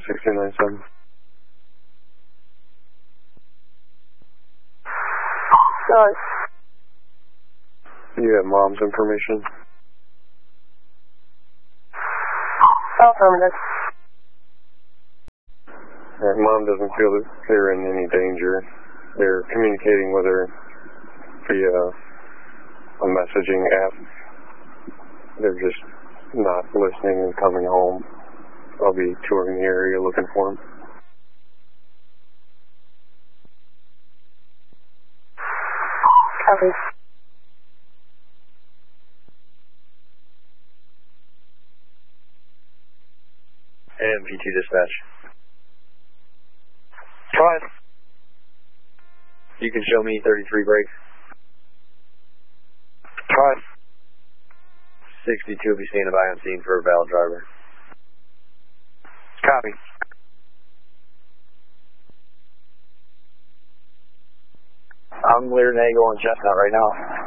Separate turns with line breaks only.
6297.
Sorry.
You have mom's information?
Affirmative.
Alright, mom doesn't feel that they're in any danger. They're communicating with her via a messaging app. They're just not listening and coming home. I'll be touring the area looking for them.
Copy.
AMPT dispatch.
Try.
You can show me 33 brakes.
Try.
62 will be standing by on scene for a valid driver.
Copy.
I'm clear and angle on Chestnut right now.